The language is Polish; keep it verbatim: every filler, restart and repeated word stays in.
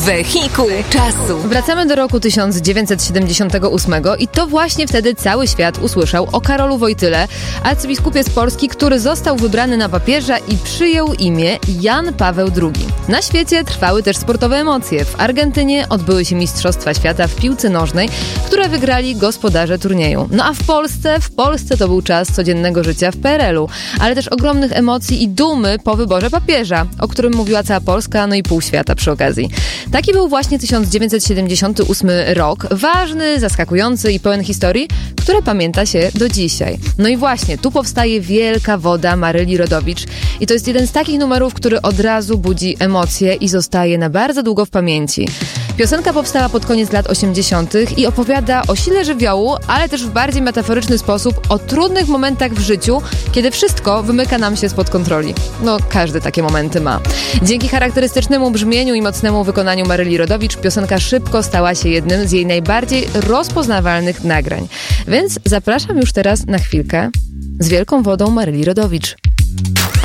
Wehikuł czasu. Wracamy do roku tysiąc dziewięćset siedemdziesiątego ósmego i to właśnie wtedy cały świat usłyszał o Karolu Wojtyle, arcybiskupie z Polski, który został wybrany na papieża i przyjął imię Jan Paweł drugi. Na świecie trwały też sportowe emocje. W Argentynie odbyły się Mistrzostwa Świata w piłce nożnej, które wygrali gospodarze turnieju. No a w Polsce, w Polsce to był czas codziennego życia w P R L u, ale też ogromnych emocji i dumy po wyborze papieża, o którym mówiła cała Polska, no i pół świata przy okazji. Taki był właśnie tysiąc dziewięćset siedemdziesiąty ósmy rok, ważny, zaskakujący i pełen historii, które pamięta się do dzisiaj. No i właśnie, tu powstaje Wielka Woda Maryli Rodowicz i to jest jeden z takich numerów, który od razu budzi emocje i zostaje na bardzo długo w pamięci. Piosenka powstała pod koniec lat osiemdziesiątych i opowiada o sile żywiołu, ale też w bardziej metaforyczny sposób o trudnych momentach w życiu, kiedy wszystko wymyka nam się spod kontroli. No, każdy takie momenty ma. Dzięki charakterystycznemu brzmieniu i mocnemu wykonaniu Maryli Rodowicz piosenka szybko stała się jednym z jej najbardziej rozpoznawalnych nagrań. Więc zapraszam już teraz na chwilkę z Wielką Wodą Maryli Rodowicz.